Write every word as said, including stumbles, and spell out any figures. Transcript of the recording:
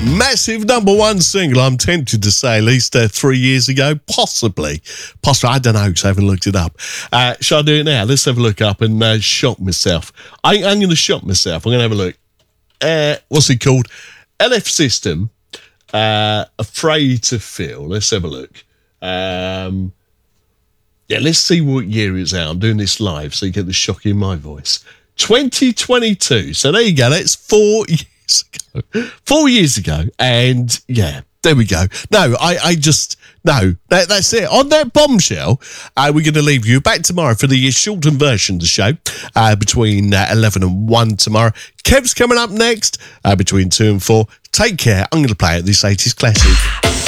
Massive number one single, I'm tempted to say, at least uh, three years ago, possibly. Possibly, I don't know, because I haven't looked it up. Uh, shall I do it now? Let's have a look up and uh, shock myself. I, I'm going to shock myself. I'm going to have a look. Uh, what's it called? L F System, uh, Afraid to Feel. Let's have a look. Um, yeah, let's see what year it's out. I'm doing this live, so you get the shock in my voice. twenty twenty-two. So there you go. That's four years ago. Four years ago. And yeah, there we go. No, I, I just, no, that, that's it. On that bombshell, uh, we're going to leave you back tomorrow for the shortened version of the show uh, between uh, eleven and one tomorrow. Kev's coming up next uh, between two and four. Take care. I'm going to play at this eighties classic.